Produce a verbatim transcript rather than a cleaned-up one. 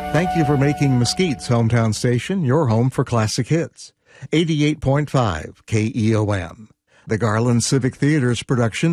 Thank you for making Mesquite's hometown station your home for classic hits. eighty-eight point five K E O M. The Garland Civic Theater's production